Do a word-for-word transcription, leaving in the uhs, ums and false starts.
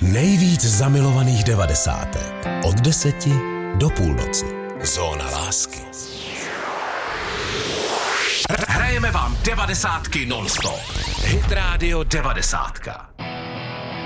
Nejvíc zamilovaných devadesátek. Od deseti do půlnoci. Zóna lásky. Hrajeme vám devadesátky non-stop. Hit Radio devadesátka.